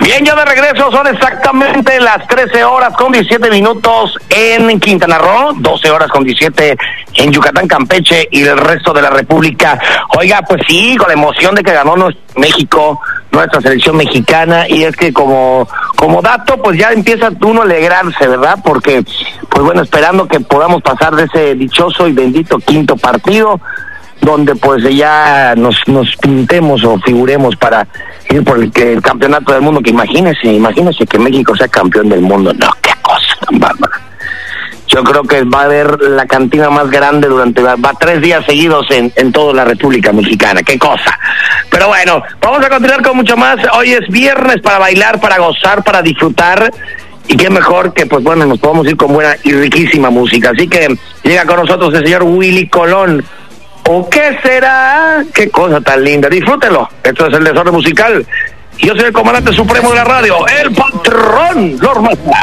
Bien, ya de regreso, son exactamente las 13 horas con 17 minutos en Quintana Roo, 12 horas con 17 en Yucatán, Campeche y el resto de la República. Oiga, pues sí, con la emoción de que ganó México, nuestra selección mexicana, y es que como dato, pues ya empieza uno a alegrarse, ¿verdad? Porque, pues bueno, esperando que podamos pasar de ese dichoso y bendito quinto partido, donde pues ya nos pintemos o figuremos para ir por el campeonato del mundo, que imagínese que México sea campeón del mundo. No, qué cosa tan bárbara. Yo creo que va a haber la cantina más grande va 3 días seguidos en toda la República Mexicana, qué cosa. Pero bueno, vamos a continuar con mucho más. Hoy es viernes para bailar, para gozar, para disfrutar, y qué mejor que, pues bueno, nos podamos ir con buena y riquísima música. Así que llega con nosotros el señor Willy Colón. ¿O qué será? Qué cosa tan linda. Disfrútelo. Esto es el Desorden Musical. Yo soy el comandante supremo de la radio, el patrón Lord Massa.